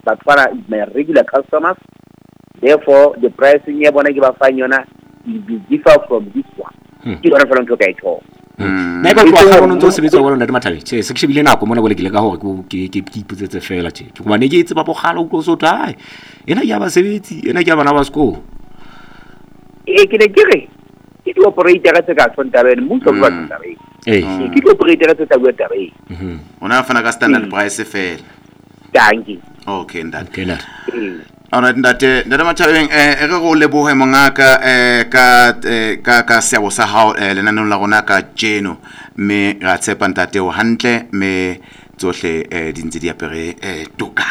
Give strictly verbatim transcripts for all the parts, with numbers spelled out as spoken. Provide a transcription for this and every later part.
but my regular customers. Therefore, the pricing here when I give a fine yona will be different from this one. You don't want to get all. Na ba twa ga bona ntse sebetsa bona ntate Mathabi che se ke shebile nako mona go le ke le ka hore ke ke ke iputsetse fela che ke bona ke itse ba bogala o tlo so tai ena ya ba sebetsi ena ke bana ba sekolo e ke le kere ke tlo operator ka se ka tsonta bene mo so ba tsonta bene eh ke tlo operator ka se ka bua tabe mhm ona fana ka standard price fela danki okay ndate kela Ona ndate ndate Mathabeng eh re go lebohe mongaka eh ka ka ka seabo sa hao le nanong la rona ka jeno me ra tshepa ntate o hantle me tsohle eh dintse di apere eh toka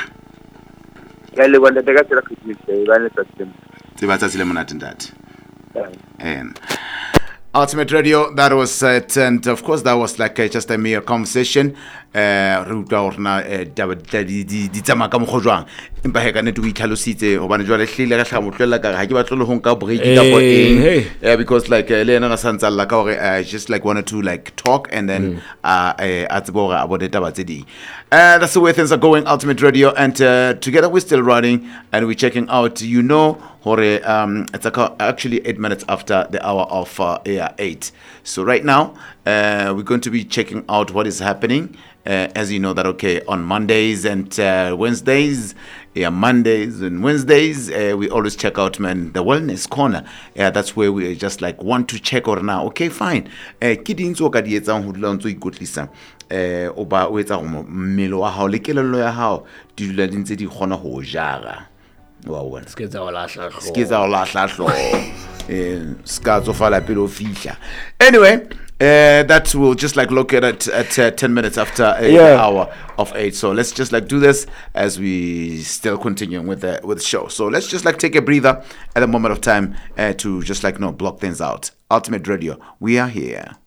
ya le bona teka tsela khitse ba le tsatseng tseba tsatsile monate ndate and Ultimate Radio, that was it, and of course that was like uh, just a mere conversation. Ruta orna di di di tsama ka mogojwang empa he ka ne tu itlhalositse hobane jwale hlile ga tlhamotlela ka ga ke batlo le honka break ka go eng because like le ena ga santsa la ka hore I just like wanted to like talk and then uh at bora about the taba tse ding. Uh that's the way things are going, Ultimate Radio, and uh, together we're still running and we're checking out, you know, hore um it's actually eight minutes after the hour of uh, eight. So right now uh we're going to be checking out what is happening. Uh, as you know that okay on Mondays and uh, Wednesdays, yeah, Mondays and Wednesdays, uh, we always check out man the wellness corner. Yeah, that's where we just like want to check or now. Okay, fine. Ke dintso ka di etsang ho dula ntso ikotlisa. Eh o ba o etsa go mmelo wa hao le kelello ya hao di dula di ntse di gona ho jara. Wa bona. Sketsa o la hlahlo. Sketsa o la hlahlo. Eh ska tsofala pelo fihla. Anyway, Uh, that will just like locate at at uh, ten minutes after a yeah. hour of eight. So let's just like do this as we still continue with the with the show. So let's just like take a breather at the moment of time uh, to just like you know block things out. Ultimate Radio, we are here.